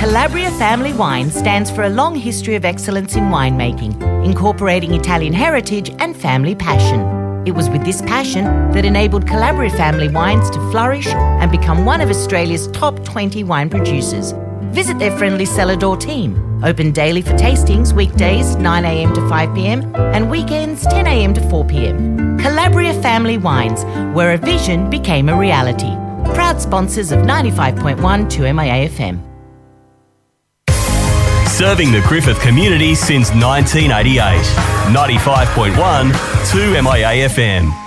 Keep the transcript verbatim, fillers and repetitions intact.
Calabria Family Wine stands for a long history of excellence in winemaking, incorporating Italian heritage and family passion. It was with this passion that enabled Calabria Family Wines to flourish and become one of Australia's top twenty wine producers. Visit their friendly cellar door team. Open daily for tastings, weekdays nine a m to five p m and weekends ten a m to four p m. Calabria Family Wines, where a vision became a reality. Proud sponsors of ninety-five point one two M I A F M. Serving the Griffith community since nineteen eighty-eight. ninety-five point one two M I A F M.